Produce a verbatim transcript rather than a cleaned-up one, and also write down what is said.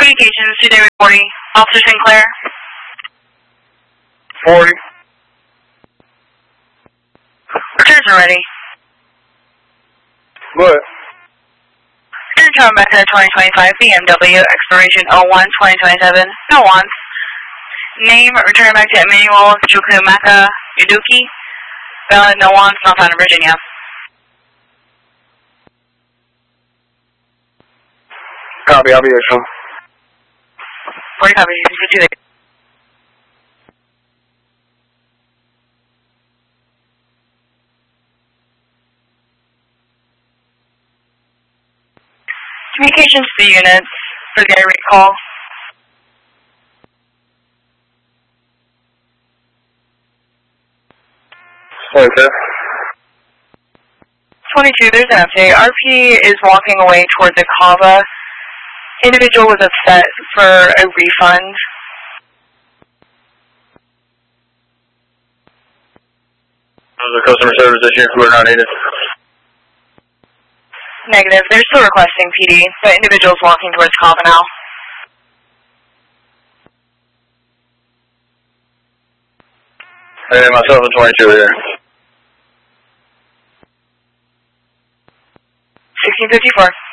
Communications, two David forty. Officer Sinclair. forty. Returns are ready. What? Return to Mecca twenty twenty-five B M W, expiration oh one twenty twenty-seven. No wants. Name, return back to Emmanuel Chukwemeka Uduki. Valid, no wants, not found in Virginia. Copy, I'll be here soon. forty copies, you can see the communications to the units for the recall. Okay. twenty-two, there's an update. R P is walking away toward the Kava. Individual was upset for a refund. The customer service issue, we're not needed. Negative. They're still requesting P D. The individual's walking towards Kava now. Hey, myself and twenty-two here. sixteen fifty-four.